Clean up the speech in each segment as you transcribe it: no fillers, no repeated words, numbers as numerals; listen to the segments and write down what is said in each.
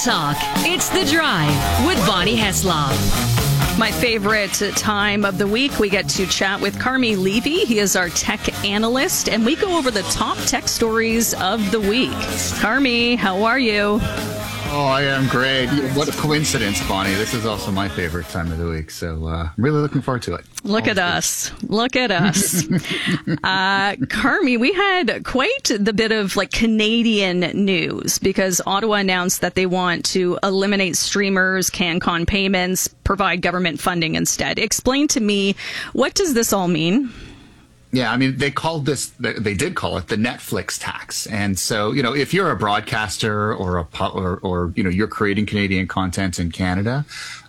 talk. It's The Drive with Bonnie Heslop. My favorite time of the week, we get to chat with Carmi Levy. He is our tech analyst, and we go over the top tech stories of the week. Carmi, how are you? Oh, I am great. What a coincidence, Bonnie. This is also my favorite time of the week, so I'm really looking forward to it. Look at us. Look at us. Carmi, we had quite the bit of Canadian news because Ottawa announced that they want to eliminate streamers, CanCon payments, provide government funding instead. Explain to me, what does this all mean? Yeah, I mean, they did call it the Netflix tax. And so, if you're a broadcaster or you're creating Canadian content in Canada,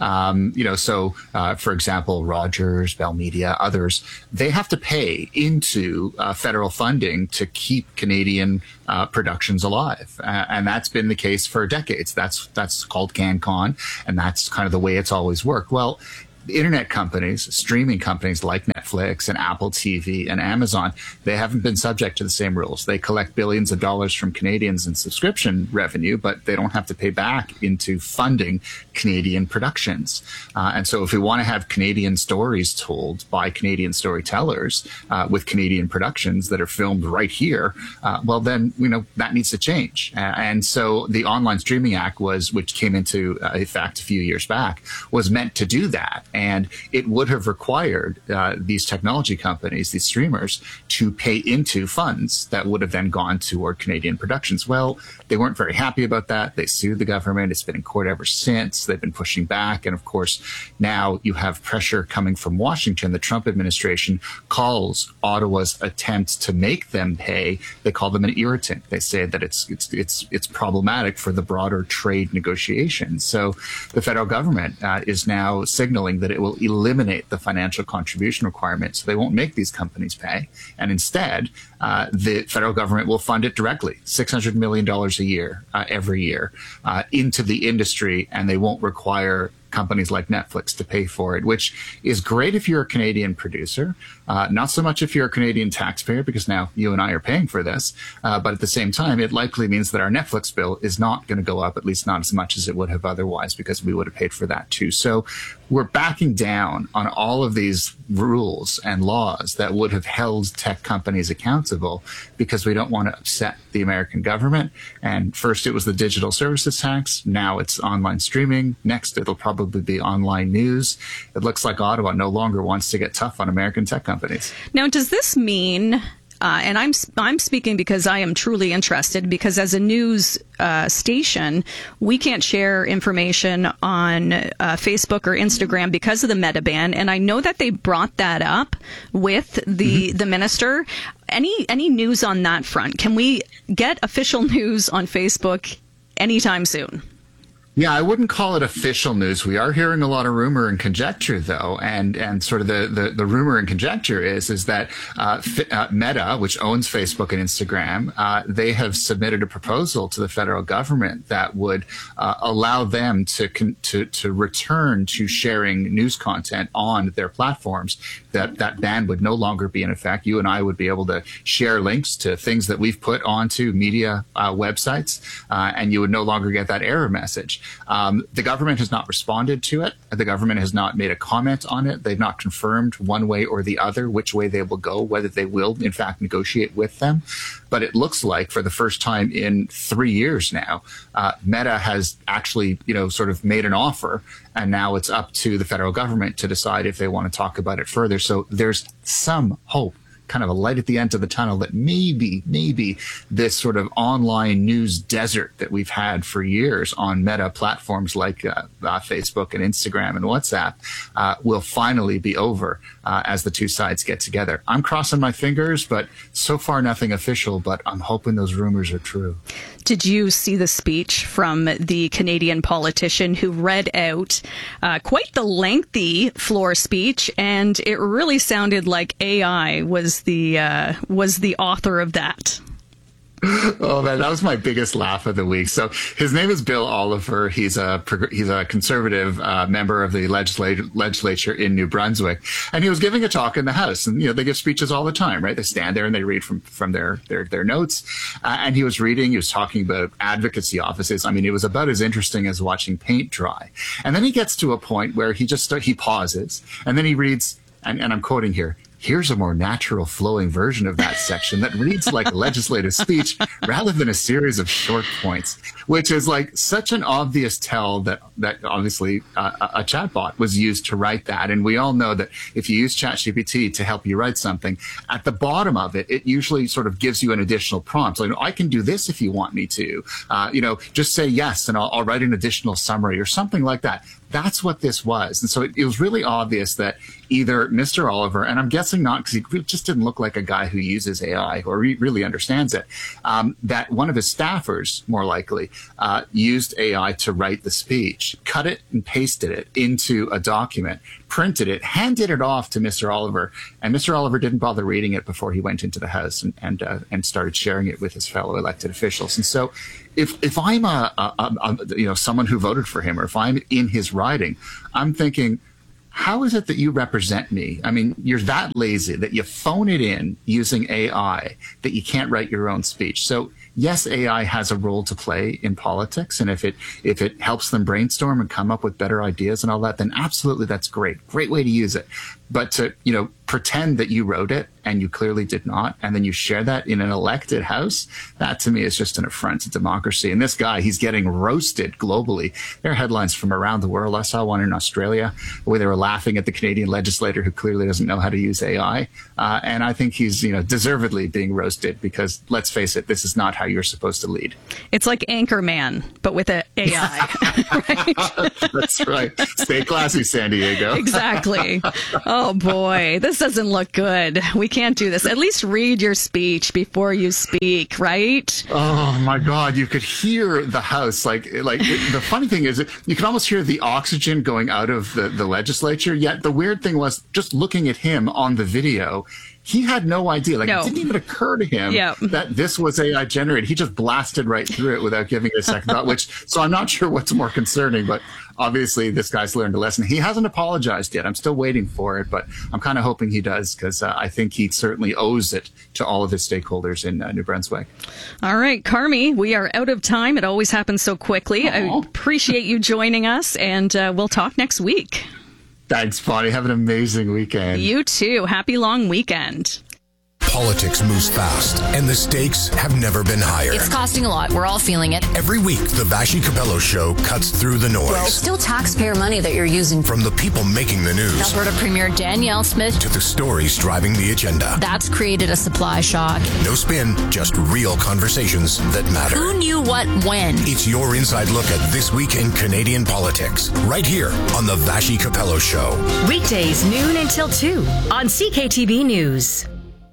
for example, Rogers, Bell Media, others, they have to pay into federal funding to keep Canadian productions alive. And that's been the case for decades. That's called CanCon, and that's kind of the way it's always worked. Well, the internet companies, streaming companies like Netflix and Apple TV and Amazon, they haven't been subject to the same rules. They collect billions of dollars from Canadians in subscription revenue, but they don't have to pay back into funding Canadian productions. And so if we want to have Canadian stories told by Canadian storytellers with Canadian productions that are filmed right here, well, then, that needs to change. And so the Online Streaming Act which came into effect a few years back, was meant to do that. And it would have required these technology companies, these streamers, to pay into funds that would have then gone toward Canadian productions. Well, they weren't very happy about that. They sued the government. It's been in court ever since. They've been pushing back. And of course, now you have pressure coming from Washington. The Trump administration calls Ottawa's attempts to make them pay, they call them an irritant. They say that it's problematic for the broader trade negotiations. So the federal government is now signaling that it will eliminate the financial contribution requirement, so they won't make these companies pay. And instead, the federal government will fund it directly, $600 million a year, every year, into the industry, and they won't require companies like Netflix to pay for it, which is great if you're a Canadian producer, not so much if you're a Canadian taxpayer, because now you and I are paying for this. But at the same time, it likely means that our Netflix bill is not going to go up, at least not as much as it would have otherwise, because we would have paid for that too. So we're backing down on all of these rules and laws that would have held tech companies accountable, because we don't want to upset the American government. And first it was the digital services tax. Now it's online streaming. Next, it'll probably be online news. It looks like Ottawa no longer wants to get tough on American tech companies. Now, does this mean, and I'm speaking because I am truly interested, because as a news station, we can't share information on Facebook or Instagram because of the Meta ban. And I know that they brought that up with the minister. Any news on that front? Can we get official news on Facebook anytime soon? Yeah, I wouldn't call it official news. We are hearing a lot of rumor and conjecture, though, and sort of the rumor and conjecture is that Meta, which owns Facebook and Instagram, they have submitted a proposal to the federal government that would allow them to return to sharing news content on their platforms. That ban would no longer be in effect. You and I would be able to share links to things that we've put onto media websites, and you would no longer get that error message. The government has not responded to it. The government has not made a comment on it. They've not confirmed one way or the other which way they will go, whether they will, in fact, negotiate with them. But it looks like for the first time in 3 years now, Meta has actually, sort of made an offer, and now it's up to the federal government to decide if they want to talk about it further. So there's some hope, kind of a light at the end of the tunnel, that maybe this sort of online news desert that we've had for years on Meta platforms like Facebook and Instagram and WhatsApp will finally be over as the two sides get together. I'm crossing my fingers, but so far nothing official, but I'm hoping those rumors are true. Did you see the speech from the Canadian politician who read out quite the lengthy floor speech, and it really sounded like AI was the author of that? Oh man, that was my biggest laugh of the week. So his name is Bill Oliver. He's a conservative member of the legislature in New Brunswick, and he was giving a talk in the House. And they give speeches all the time, right? They stand there and they read from their notes. And he was talking about advocacy offices. I mean, it was about as interesting as watching paint dry. And then he gets to a point where he pauses, and then he reads, and I'm quoting here, "Here's a more natural flowing version of that section that reads like a legislative speech rather than a series of short points," which is like such an obvious tell that obviously a chatbot was used to write that. And we all know that if you use ChatGPT to help you write something, at the bottom of it, it usually sort of gives you an additional prompt. So, I can do this if you want me to, just say yes, and I'll write an additional summary or something like that. That's what this was. And so it was really obvious that either Mr. Oliver, and I'm guessing not because he just didn't look like a guy who uses AI or really understands it, that one of his staffers, more likely, used AI to write the speech, cut it and pasted it into a document, printed it, handed it off to Mr. Oliver, and Mr. Oliver didn't bother reading it before he went into the House and started sharing it with his fellow elected officials. And so if I'm someone who voted for him, or if I'm in his riding, I'm thinking, how is it that you represent me? I mean, you're that lazy that you phone it in using AI that you can't write your own speech. So yes, AI has a role to play in politics. And if it helps them brainstorm and come up with better ideas and all that, then absolutely that's great. Great way to use it. But to, pretend that you wrote it and you clearly did not, and then you share that in an elected House, that to me is just an affront to democracy. And this guy, he's getting roasted globally. There are headlines from around the world. I saw one in Australia where they were laughing at the Canadian legislator who clearly doesn't know how to use AI. And I think he's, deservedly being roasted because, let's face it, this is not how you're supposed to lead. It's like Anchorman, but with an AI. Right? That's right. Stay classy, San Diego. Exactly. Oh boy, this doesn't look good. We can't do this. At least read your speech before you speak, right? Oh my God, you could hear the House. Like the funny thing is, you can almost hear the oxygen going out of the legislature. Yet the weird thing was, just looking at him on the video, he had no idea. It didn't even occur to him that this was AI generated. He just blasted right through it without giving it a second thought, so I'm not sure what's more concerning, but obviously this guy's learned a lesson. He hasn't apologized yet. I'm still waiting for it, but I'm kind of hoping he does, because I think he certainly owes it to all of his stakeholders in New Brunswick. All right, Carmi, we are out of time. It always happens so quickly. I appreciate you joining us, and we'll talk next week. Thanks, Bonnie. Have an amazing weekend. You too. Happy long weekend. Politics moves fast, and the stakes have never been higher. It's costing a lot. We're all feeling it. Every week, the Vassy Capello Show cuts through the noise. Well, it's still taxpayer money that you're using. From the people making the news, Alberta Premier Danielle Smith, to the stories driving the agenda. That's created a supply shock. No spin, just real conversations that matter. Who knew what when? It's your inside look at this week in Canadian politics, right here on the Vassy Capello Show. Weekdays noon until 2 on CKTB News.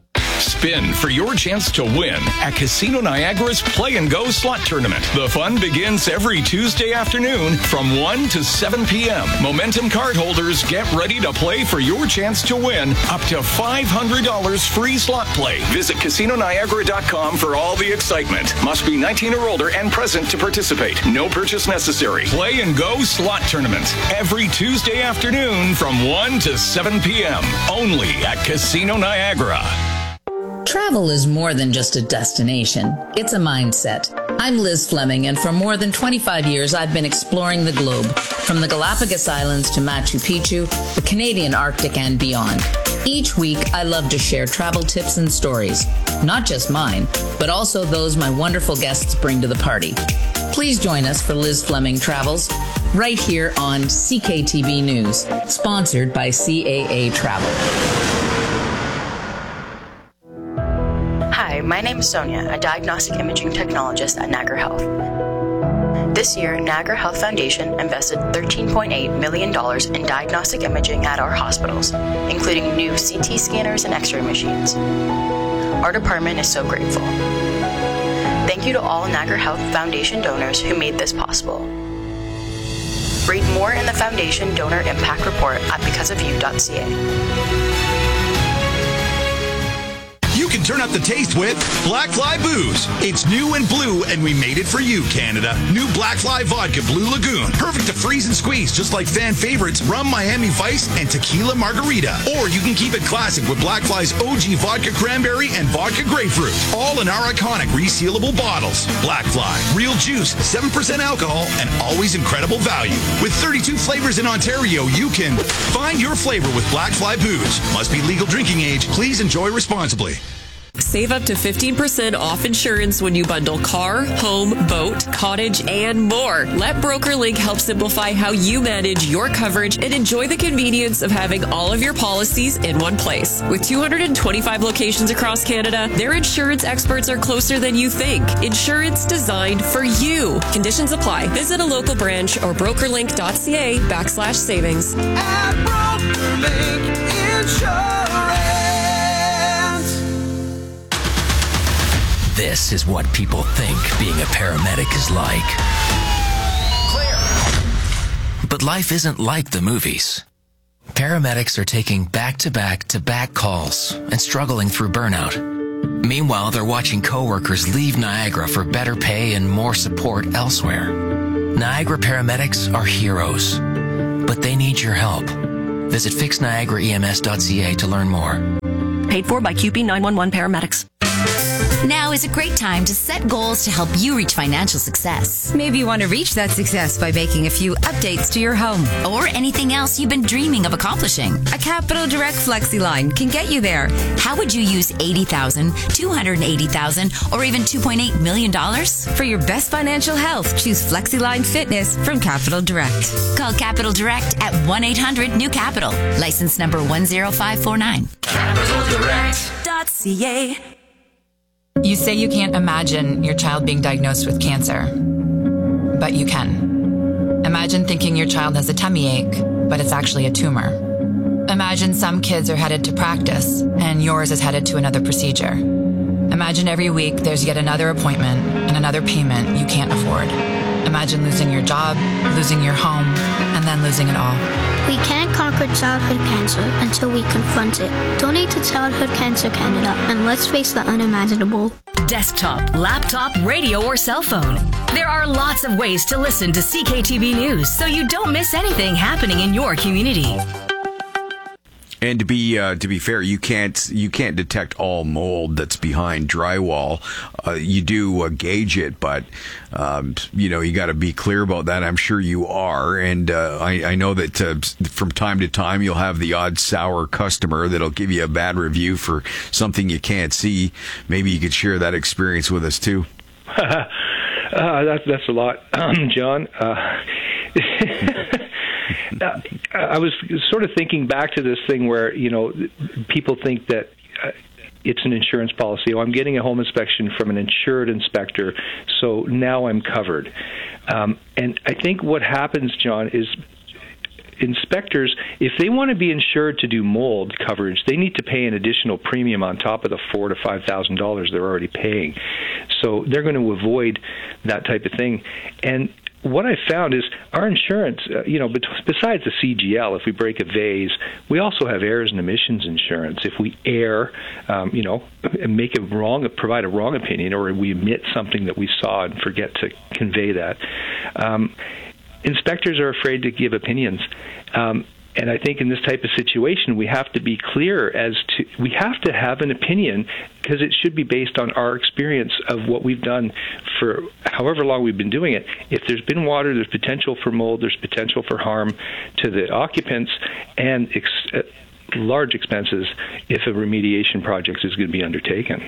Spin for your chance to win at Casino Niagara's Play and Go Slot Tournament. The fun begins every Tuesday afternoon from 1 to 7 p.m. Momentum card holders get ready to play for your chance to win up to $500 free slot play. Visit CasinoNiagara.com for all the excitement. Must be 19 or older and present to participate. No purchase necessary. Play and Go Slot Tournament every Tuesday afternoon from 1 to 7 p.m. Only at Casino Niagara. Travel is more than just a destination. It's a mindset. I'm Liz Fleming, and for more than 25 years, I've been exploring the globe, from the Galapagos Islands to Machu Picchu, the Canadian Arctic, and beyond. Each week, I love to share travel tips and stories, not just mine, but also those my wonderful guests bring to the party. Please join us for Liz Fleming Travels, right here on CKTB News, sponsored by CAA Travel. Hi, my name is Sonia, a diagnostic imaging technologist at Niagara Health. This year, Niagara Health Foundation invested $13.8 million in diagnostic imaging at our hospitals, including new CT scanners and X-ray machines. Our department is so grateful. Thank you to all Niagara Health Foundation donors who made this possible. Read more in the Foundation Donor Impact Report at becauseofyou.ca. You can turn up the taste with Black Fly Booze. It's new and blue, and we made it for you, Canada. New Black Fly Vodka Blue Lagoon. Perfect to freeze and squeeze, just like fan favorites Rum Miami Vice and Tequila Margarita. Or you can keep it classic with Black Fly's OG Vodka Cranberry and Vodka Grapefruit. All in our iconic resealable bottles. Black Fly. Real juice, 7% alcohol, and always incredible value. With 32 flavors in Ontario, you can find your flavor with Black Fly Booze. Must be legal drinking age. Please enjoy responsibly. Save up to 15% off insurance when you bundle car, home, boat, cottage, and more. Let BrokerLink help simplify how you manage your coverage and enjoy the convenience of having all of your policies in one place. With 225 locations across Canada, their insurance experts are closer than you think. Insurance designed for you. Conditions apply. Visit a local branch or brokerlink.ca/savings. At BrokerLink Insurance. This is what people think being a paramedic is like. Clear. But life isn't like the movies. Paramedics are taking back-to-back-to-back calls and struggling through burnout. Meanwhile, they're watching coworkers leave Niagara for better pay and more support elsewhere. Niagara paramedics are heroes, but they need your help. Visit fixniagaraems.ca to learn more. Paid for by QP 911 paramedics. Now is a great time to set goals to help you reach financial success. Maybe you want to reach that success by making a few updates to your home. Or anything else you've been dreaming of accomplishing. A Capital Direct FlexiLine can get you there. How would you use $80,000, $280,000, or even $2.8 million? For your best financial health, choose FlexiLine Fitness from Capital Direct. Call Capital Direct at 1-800-NEW-CAPITAL. License number 10549. CapitalDirect.ca. You say you can't imagine your child being diagnosed with cancer, but you can. Imagine thinking your child has a tummy ache, but it's actually a tumor. Imagine some kids are headed to practice, and yours is headed to another procedure. Imagine every week there's yet another appointment and another payment you can't afford. Imagine losing your job, losing your home, and then losing it all. We can't conquer childhood cancer until we confront it. Donate to Childhood Cancer Canada and let's face the unimaginable. Desktop, laptop, radio, or cell phone. There are lots of ways to listen to CKTB News so you don't miss anything happening in your community. And to be fair, you can't detect all mold that's behind drywall. You do gauge it, but you got to be clear about that. I'm sure you are, and I know that from time to time you'll have the odd sour customer that'll give you a bad review for something you can't see. Maybe you could share that experience with us too. That's a lot, John. I was sort of thinking back to this thing where, people think that it's an insurance policy. Oh, I'm getting a home inspection from an insured inspector, so now I'm covered. And I think what happens, John, is inspectors, if they want to be insured to do mold coverage, they need to pay an additional premium on top of the $4,000 to $5,000 they're already paying. So they're going to avoid that type of thing. And what I found is our insurance, besides the CGL, if we break a vase, we also have errors and omissions insurance. If we err, provide a wrong opinion, or we omit something that we saw and forget to convey that. Inspectors are afraid to give opinions. And I think in this type of situation, we have to be clear we have to have an opinion, because it should be based on our experience of what we've done for however long we've been doing it. If there's been water, there's potential for mold, there's potential for harm to the occupants, and large expenses if a remediation project is going to be undertaken.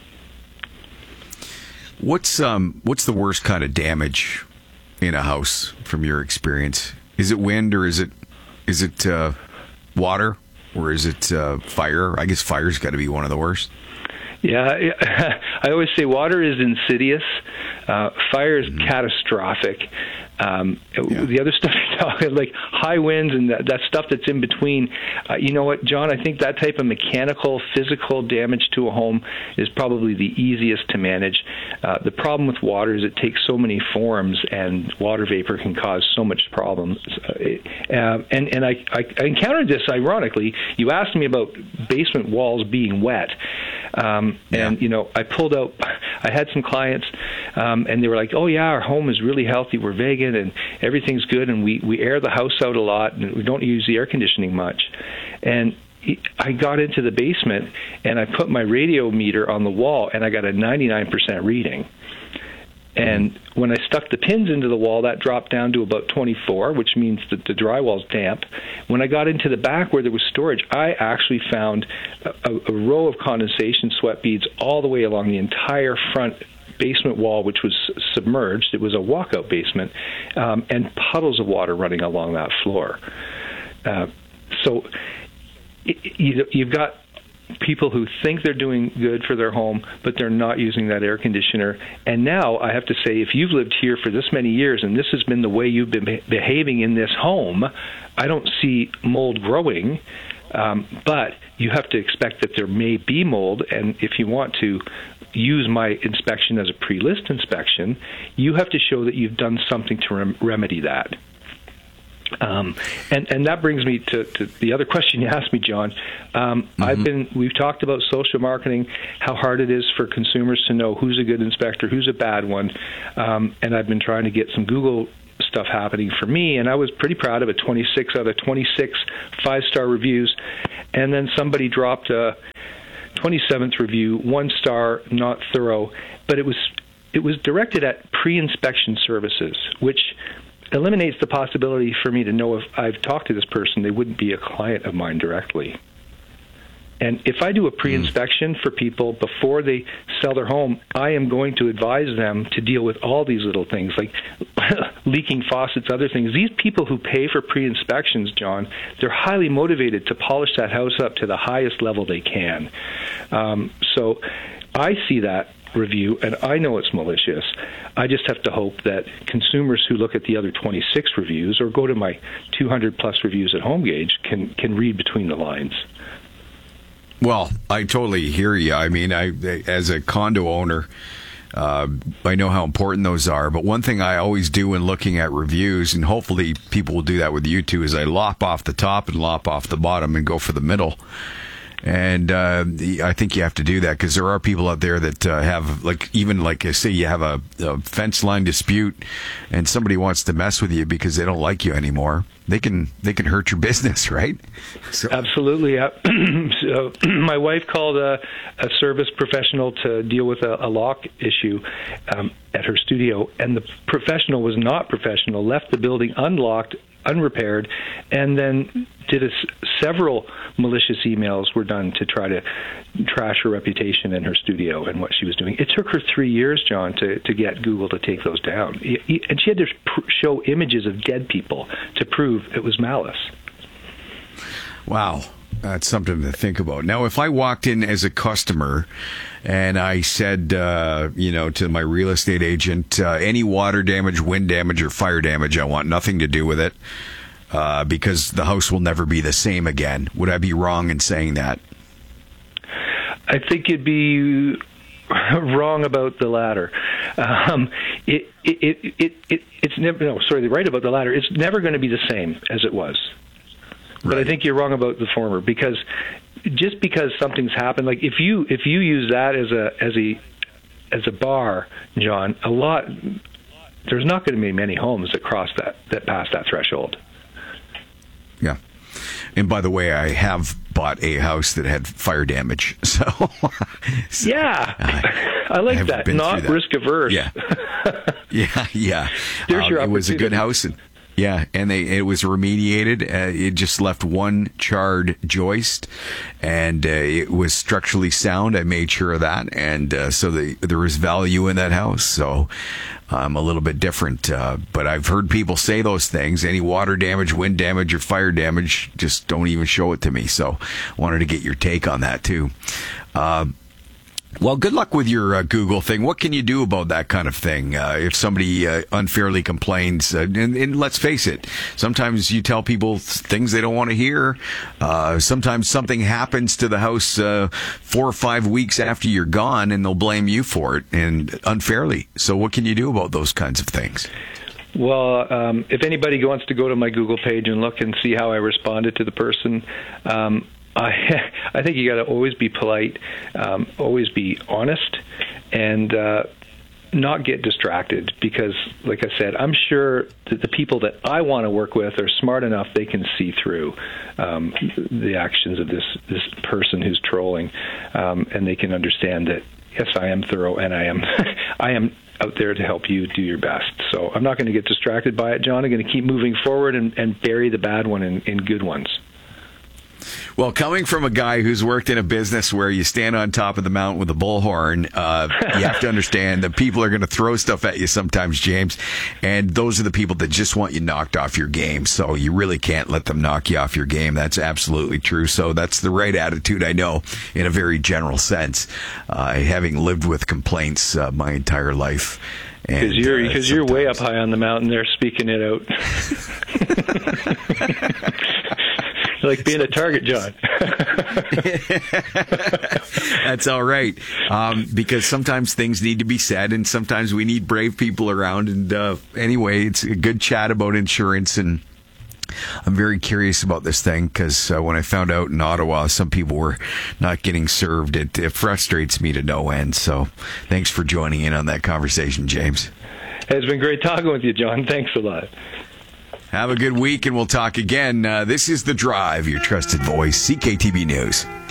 What's the worst kind of damage in a house from your experience? Is it wind, or is it water, or is it fire? I guess fire's got to be one of the worst. Yeah, I always say water is insidious. Fire is catastrophic. The other stuff, like high winds and that stuff that's in between, you know what, John, I think that type of mechanical, physical damage to a home is probably the easiest to manage. The problem with water is it takes so many forms, and water vapor can cause so much problems. And I encountered this, ironically. You asked me about basement walls being wet. And, you know, I had some clients, and they were like, oh, yeah, our home is really healthy. We're vegan, and everything's good, and we air the house out a lot, and we don't use the air conditioning much. And I got into the basement, and I put my radio meter on the wall, and I got a 99% reading. And when I stuck the pins into the wall, that dropped down to about 24, which means that the drywall's damp. When I got into the back where there was storage, I actually found a row of condensation sweat beads all the way along the entire front basement wall, which was submerged. It was a walkout basement, and puddles of water running along that floor. So you've got people who think they're doing good for their home, but they're not using that air conditioner. And now I have to say, if you've lived here for this many years and this has been the way you've been behaving in this home, I don't see mold growing, but you have to expect that there may be mold. And if you want to use my inspection as a pre-list inspection, you have to show that you've done something to remedy that. And that brings me to the other question you asked me, John. We've talked about social marketing, how hard it is for consumers to know who's a good inspector, who's a bad one. And I've been trying to get some Google stuff happening for me, and I was pretty proud of it. 26 out of 26 5-star reviews, and then somebody dropped a 27th review, 1 star, not thorough, but it was directed at pre-inspection services, which eliminates the possibility for me to know if I've talked to this person, they wouldn't be a client of mine directly. And if I do a pre-inspection for people before they sell their home, I am going to advise them to deal with all these little things like leaking faucets, other things. These people who pay for pre-inspections, John, they're highly motivated to polish that house up to the highest level they can. So I see that review, and I know it's malicious. I just have to hope that consumers who look at the other 26 reviews or go to my 200-plus reviews at HomeGauge can read between the lines. Well, I totally hear you. I mean, as a condo owner, I know how important those are. But one thing I always do when looking at reviews, and hopefully people will do that with you too, is I lop off the top and lop off the bottom and go for the middle. And I think you have to do that because there are people out there that have, say you have a fence line dispute and somebody wants to mess with you because they don't like you anymore. They can hurt your business, right? So. Absolutely. So my wife called a service professional to deal with a lock issue at her studio, and the professional was not professional, left the building unlocked, unrepaired, and then did several malicious emails were done to try to trash her reputation in her studio and what she was doing. It took her 3 years, John, to get Google to take those down. And she had to show images of dead people to prove it was malice. Wow. That's something to think about. Now, if I walked in as a customer and I said, to my real estate agent, any water damage, wind damage, or fire damage, I want nothing to do with it because the house will never be the same again. Would I be wrong in saying that? I think you'd be wrong about the latter. It's never. No, sorry, right about the latter. It's never going to be the same as it was. But I think you're wrong about the former, because just because something's happened, like if you use that as a bar, John, there's not going to be many homes that cross that pass that threshold. Yeah. And by the way, I have bought a house that had fire damage, so yeah, I like that. Not risk averse. Yeah. Yeah. There's your opportunity. It was a good house. Yeah, and it was remediated. It just left one charred joist, and it was structurally sound. I made sure of that, and so there was value in that house. So I'm a little bit different, but I've heard people say those things. Any water damage, wind damage, or fire damage, just don't even show it to me. So wanted to get your take on that too. Well, good luck with your Google thing. What can you do about that kind of thing? If somebody unfairly complains, and let's face it, sometimes you tell people things they don't want to hear. Sometimes something happens to the house 4 or 5 weeks after you're gone, and they'll blame you for it, and unfairly. So what can you do about those kinds of things? Well, if anybody wants to go to my Google page and look and see how I responded to the person, I think you got to always be polite, always be honest, and not get distracted. Because, like I said, I'm sure that the people that I want to work with are smart enough they can see through the actions of this person who's trolling, and they can understand that yes, I am thorough, and I am out there to help you do your best. So I'm not going to get distracted by it, John. I'm going to keep moving forward and bury the bad one in good ones. Well, coming from a guy who's worked in a business where you stand on top of the mountain with a bullhorn, you have to understand that people are going to throw stuff at you sometimes, James, and those are the people that just want you knocked off your game. So you really can't let them knock you off your game. That's absolutely true. So that's the right attitude, I know, in a very general sense, having lived with complaints my entire life. Because you're way up high on the mountain there speaking it out. Like being a target, John. That's all right. Because sometimes things need to be said, and sometimes we need brave people around. And anyway, it's a good chat about insurance, and I'm very curious about this thing because when I found out in Ottawa some people were not getting served, it frustrates me to no end. So thanks for joining in on that conversation, James. It's been great talking with you, John. Thanks a lot. Have a good week, and we'll talk again. This is The Drive, your trusted voice, CKTB News.